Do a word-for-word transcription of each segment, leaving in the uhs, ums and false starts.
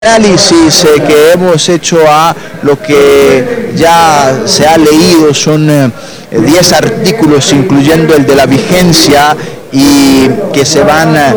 Análisis eh, que hemos hecho a lo que ya se ha leído son diez eh, artículos, incluyendo el de la vigencia, y que se van eh,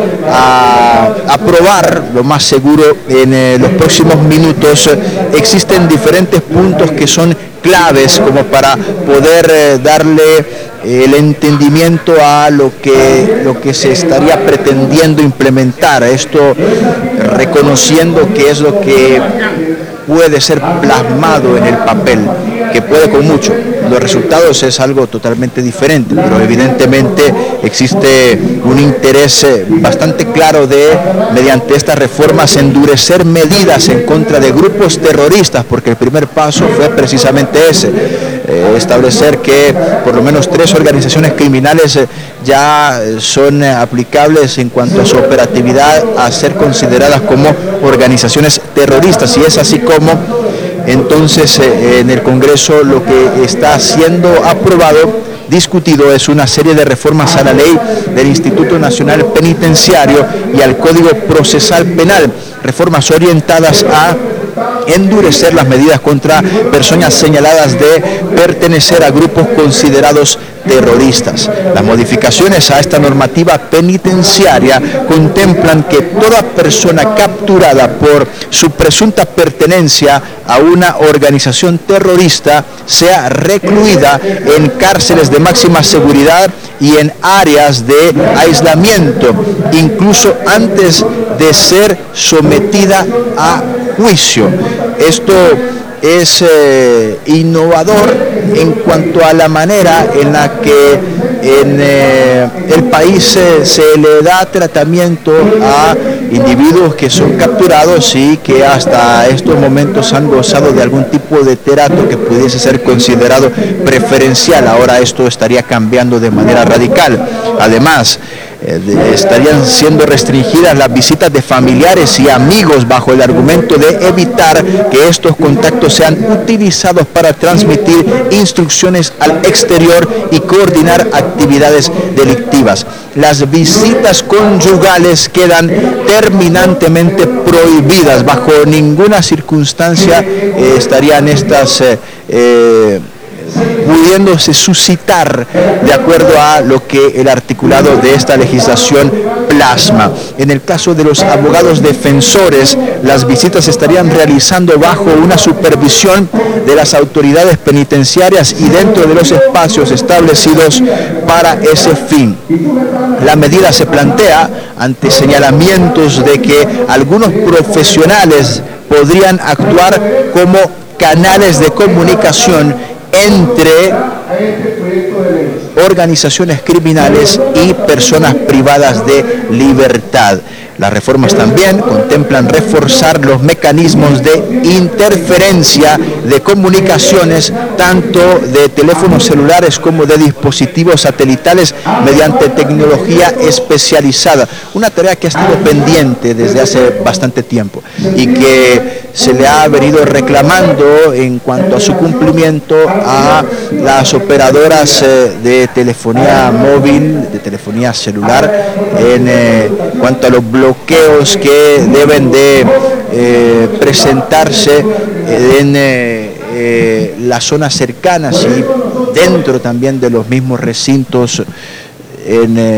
a aprobar, lo más seguro, en eh, los próximos minutos. Existen diferentes puntos que son claves como para poder eh, darle el entendimiento a lo que, lo que se estaría pretendiendo implementar. Esto reconociendo que es lo que puede ser plasmado en el papel, que puede con mucho. Los resultados es algo totalmente diferente, pero evidentemente existe un interés bastante claro de, mediante estas reformas, endurecer medidas en contra de grupos terroristas, porque el primer paso fue precisamente ese, eh, establecer que por lo menos tres organizaciones criminales eh, ya son eh, aplicables en cuanto a su operatividad a ser consideradas como organizaciones terroristas, y es así como entonces eh, en el Congreso lo que está siendo aprobado, discutido, es una serie de reformas a la ley del Instituto Nacional Penitenciario y al Código Procesal Penal, reformas orientadas a endurecer las medidas contra personas señaladas de pertenecer a grupos considerados terroristas. Las modificaciones a esta normativa penitenciaria contemplan que toda persona capturada por su presunta pertenencia a una organización terrorista sea recluida en cárceles de máxima seguridad y en áreas de aislamiento, incluso antes de ser sometida a juicio. Esto es eh, innovador en cuanto a la manera en la que en eh, el país eh, se le da tratamiento a individuos que son capturados y que hasta estos momentos han gozado de algún tipo de trato que pudiese ser considerado preferencial. Ahora esto estaría cambiando de manera radical. Además, eh, de, estarían siendo restringidas las visitas de familiares y amigos bajo el argumento de evitar que estos contactos sean utilizados para transmitir instrucciones al exterior y coordinar actividades delictivas. Las visitas conyugales quedan terminantemente prohibidas. Bajo ninguna circunstancia eh, estarían estas eh, eh, pudiéndose suscitar de acuerdo a lo que el articulado de esta legislación plasma. En el caso de los abogados defensores, las visitas se estarían realizando bajo una supervisión de las autoridades penitenciarias y dentro de los espacios establecidos para ese fin. La medida se plantea ante señalamientos de que algunos profesionales podrían actuar como canales de comunicación entre organizaciones criminales y personas privadas de libertad. Las reformas también contemplan reforzar los mecanismos de interferencia de comunicaciones, tanto de teléfonos celulares como de dispositivos satelitales, mediante tecnología especializada. Una tarea que ha estado pendiente desde hace bastante tiempo y que se le ha venido reclamando en cuanto a su cumplimiento a las operadoras eh, de telefonía móvil, de telefonía celular, en eh, cuanto a los bloqueos que deben de eh, presentarse en eh, eh, las zonas cercanas y dentro también de los mismos recintos, en eh,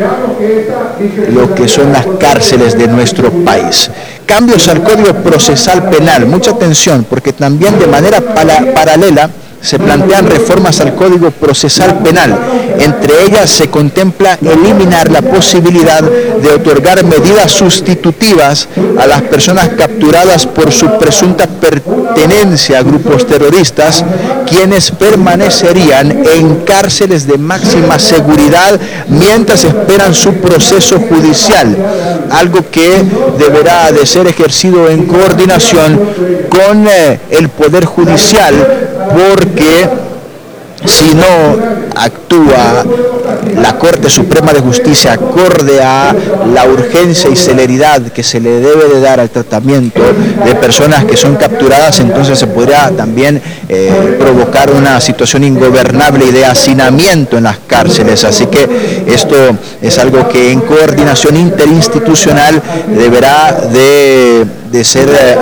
lo que son las cárceles de nuestro país. Cambios al Código Procesal Penal. Mucha atención, porque también de manera para, paralela se plantean reformas al Código Procesal Penal. Entre ellas se contempla eliminar la posibilidad de otorgar medidas sustitutivas a las personas capturadas por su presunta pertenencia a grupos terroristas, quienes permanecerían en cárceles de máxima seguridad mientras esperan su proceso judicial, algo que deberá de ser ejercido en coordinación con eh, el Poder Judicial, porque si no actúa la Corte Suprema de Justicia acorde a la urgencia y celeridad que se le debe de dar al tratamiento de personas que son capturadas, entonces se podrá también eh, provocar una situación ingobernable y de hacinamiento en las cárceles. Así que esto es algo que en coordinación interinstitucional deberá de, de ser